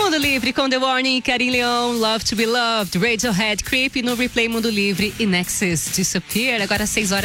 Mundo Livre com The Warning, Karim Leon, Love to be Loved, Radiohead, Creep no Replay Mundo Livre e Nexus Disappear, agora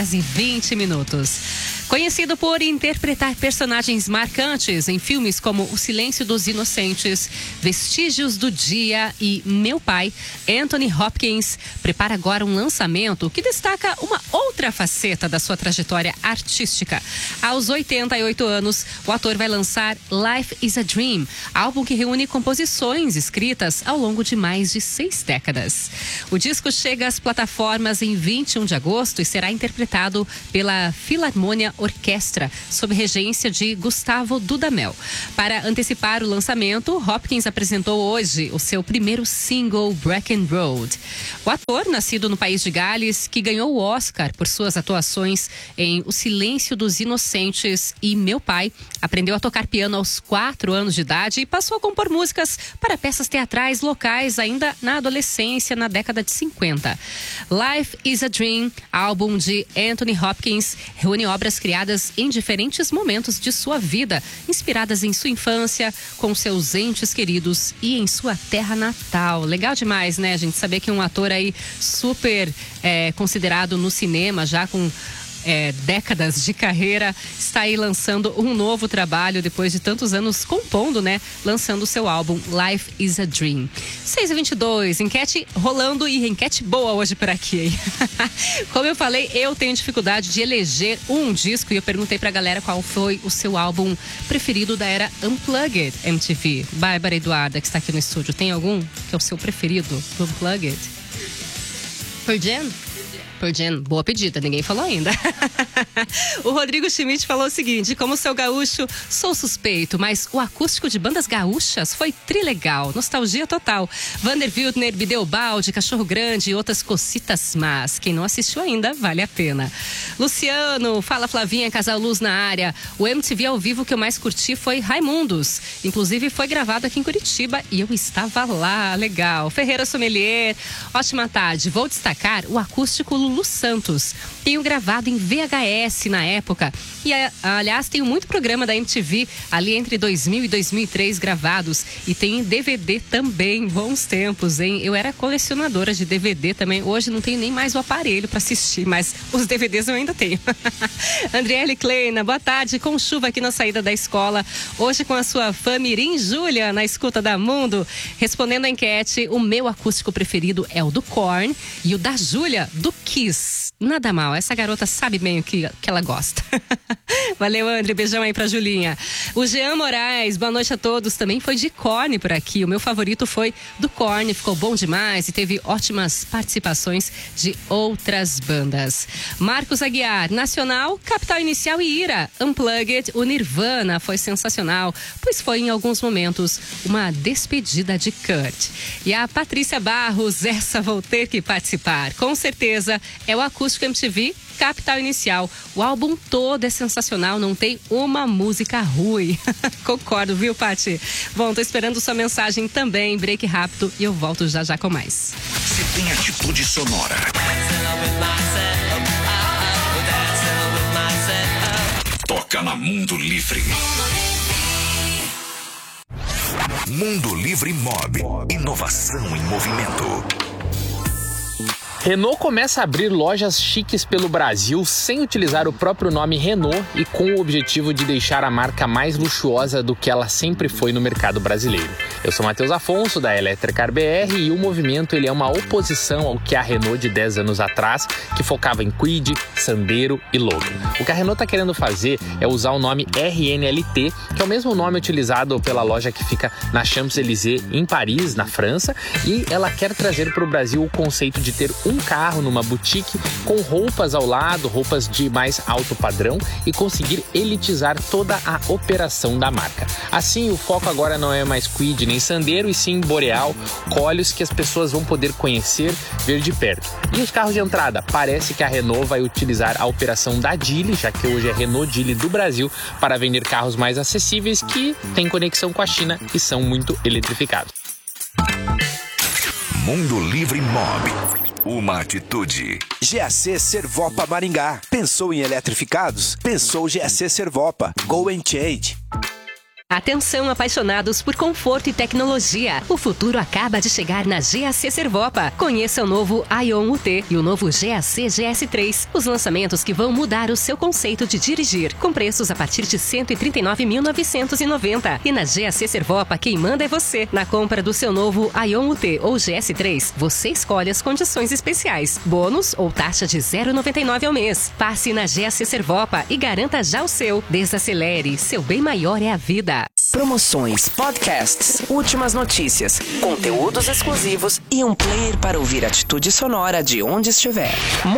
6h20. Conhecido por interpretar personagens marcantes em filmes como O Silêncio dos Inocentes, Vestígios do Dia e Meu Pai, Anthony Hopkins prepara agora um lançamento que destaca uma outra faceta da sua trajetória artística. Aos 88 anos, o ator vai lançar Life is a Dream, álbum que reúne composições escritas ao longo de mais de 6 décadas. O disco chega às plataformas em 21 de agosto e será interpretado pela Filarmônia Orquestra, sob regência de Gustavo Dudamel. Para antecipar o lançamento, Hopkins apresentou hoje o seu primeiro single, Bracken Road. O ator, nascido no país de Gales, que ganhou o Oscar por suas atuações em O Silêncio dos Inocentes e Meu Pai, aprendeu a tocar piano aos 4 anos de idade e passou a compor músicas para peças teatrais locais ainda na adolescência, na década de 50. Life is a Dream, álbum de Anthony Hopkins, reúne obras criadas em diferentes momentos de sua vida, inspiradas em sua infância, com seus entes queridos e em sua terra natal. Legal demais, né, gente? Saber que um ator aí super considerado no cinema, já com décadas de carreira, está aí lançando um novo trabalho depois de tantos anos compondo, né? Lançando seu álbum Life is a Dream. 6h22, enquete rolando e enquete boa hoje por aqui, hein? Como eu falei, eu tenho dificuldade de eleger um disco e eu perguntei pra galera qual foi o seu álbum preferido da era Unplugged MTV. Bárbara Eduarda, que está aqui no estúdio, tem algum que é o seu preferido do Unplugged? Pearl Jam? Pearl Jam, boa pedida, ninguém falou ainda. O Rodrigo Schmidt falou o seguinte: como sou gaúcho, sou suspeito, mas o acústico de bandas gaúchas foi trilegal, nostalgia total. Vander Wildner, Bideobaldi, Cachorro Grande e outras cocitas más. Quem não assistiu ainda, vale a pena. Luciano, fala Flavinha, Casal Luz na área. O MTV ao vivo que eu mais curti foi Raimundos. Inclusive foi gravado aqui em Curitiba e eu estava lá, legal. Ferreira Sommelier, ótima tarde. Vou destacar o acústico Lulu Santos. Tenho gravado em VHS na época e, aliás, tenho muito programa da MTV ali entre 2000 e 2003 gravados e tem DVD também, bons tempos, hein? Eu era colecionadora de DVD também, hoje não tenho nem mais o aparelho para assistir, mas os DVDs eu ainda tenho. Andriele Kleina, boa tarde, com chuva aqui na saída da escola, hoje com a sua fã Mirim Júlia na escuta da Mundo. Respondendo a enquete, o meu acústico preferido é o do Korn e o da Júlia, do Kiss. Nada mal, essa garota sabe bem o que ela gosta. Valeu, André, beijão aí pra Julinha. O Jean Moraes, boa noite a todos, também foi de Korn por aqui. O meu favorito foi do Korn, ficou bom demais e teve ótimas participações de outras bandas. Marcos Aguiar, Nacional, Capital Inicial e Ira. Unplugged, o Nirvana foi sensacional, pois foi em alguns momentos uma despedida de Kurt. E a Patrícia Barros, essa vou ter que participar, com certeza é o Acústico MTV Capital Inicial. O álbum todo é sensacional, não tem uma música ruim. Concordo, viu, Pati? Bom, tô esperando sua mensagem também, break rápido e eu volto já já com mais. Você tem atitude sonora. Toca na Mundo Livre. Mundo Livre Mob. Inovação em movimento. Renault começa a abrir lojas chiques pelo Brasil sem utilizar o próprio nome Renault e com o objetivo de deixar a marca mais luxuosa do que ela sempre foi no mercado brasileiro. Eu sou Matheus Afonso, da Electricar BR, e o movimento ele é uma oposição ao que a Renault de 10 anos atrás, que focava em Kwid, Sandero e Logan. O que a Renault está querendo fazer é usar o nome RNLT, que é o mesmo nome utilizado pela loja que fica na Champs-Élysées, em Paris, na França, e ela quer trazer para o Brasil o conceito de ter um carro numa boutique com roupas ao lado, roupas de mais alto padrão e conseguir elitizar toda a operação da marca. Assim, o foco agora não é mais Kwid nem Sandero, e sim Boreal, Koleos, que as pessoas vão poder conhecer, ver de perto. E os carros de entrada? Parece que a Renault vai utilizar a operação da Geely, já que hoje é Renault Geely do Brasil, para vender carros mais acessíveis que têm conexão com a China e são muito eletrificados. Mundo Livre Mob. Uma atitude. GAC Servopa Maringá. Pensou em eletrificados? Pensou GAC Servopa. Go and Change. Atenção, apaixonados por conforto e tecnologia. O futuro acaba de chegar na GAC Servopa. Conheça o novo Ion UT e o novo GAC GS3. Os lançamentos que vão mudar o seu conceito de dirigir. Com preços a partir de R$ 139.990. E na GAC Servopa, quem manda é você. Na compra do seu novo Ion UT ou GS3, você escolhe as condições especiais. Bônus ou taxa de 0,99 ao mês. Passe na GAC Servopa e garanta já o seu. Desacelere. Seu bem maior é a vida. Promoções, podcasts, últimas notícias, conteúdos exclusivos e um player para ouvir Atitude Sonora de onde estiver.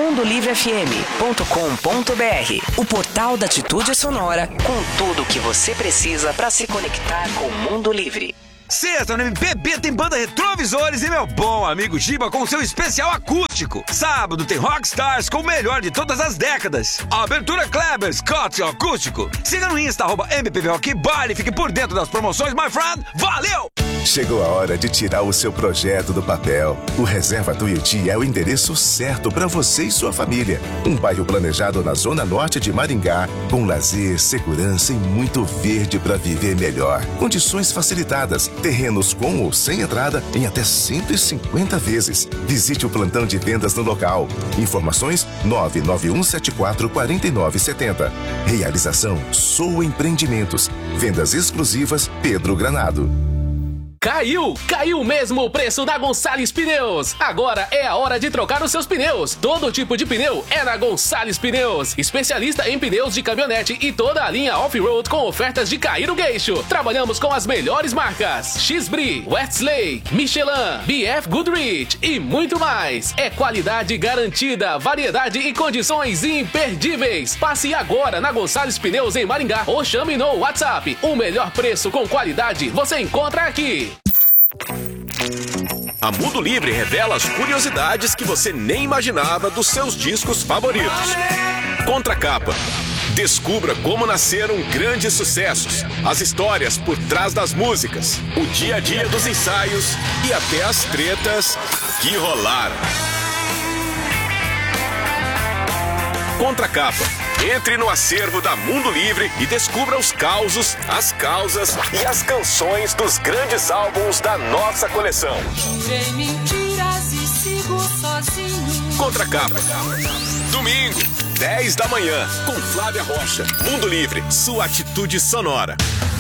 MundoLivreFM.com.br, o portal da Atitude Sonora com tudo o que você precisa para se conectar com o mundo livre. Sexta no MPB tem banda Retrovisores e meu bom amigo Giba com seu especial acústico. Sábado tem Rockstars com o melhor de todas as décadas. Abertura Kleber, Scott acústico. Siga no Insta, @MPB Rock Bar e fique por dentro das promoções, my friend. Valeu! Chegou a hora de tirar o seu projeto do papel. O Reserva Tuiuti é o endereço certo para você e sua família. Um bairro planejado na zona norte de Maringá, com lazer, segurança e muito verde para viver melhor. Condições facilitadas, terrenos com ou sem entrada em até 150 vezes. Visite o plantão de vendas no local. Informações 991744970. Realização Sou Empreendimentos. Vendas exclusivas Pedro Granado. Caiu mesmo o preço da Gonçalves Pneus. Agora é a hora de trocar os seus pneus. Todo tipo de pneu é na Gonçalves Pneus. Especialista em pneus de caminhonete e toda a linha off-road com ofertas de cair o queixo. Trabalhamos com as melhores marcas: X-Bri, Westlake, Michelin, BF Goodrich e muito mais. É qualidade garantida, variedade e condições imperdíveis. Passe agora na Gonçalves Pneus em Maringá ou chame no WhatsApp. O melhor preço com qualidade você encontra aqui. A Mundo Livre revela as curiosidades que você nem imaginava dos seus discos favoritos. Contracapa. Descubra como nasceram grandes sucessos, as histórias por trás das músicas, o dia a dia dos ensaios e até as tretas que rolaram. Contracapa. Entre no acervo da Mundo Livre e descubra os causos, as causas e as canções dos grandes álbuns da nossa coleção. Jurei mentiras e sigo sozinho. Contracapa. Domingo, 10 da manhã, com Flávia Rocha. Mundo Livre, sua atitude sonora.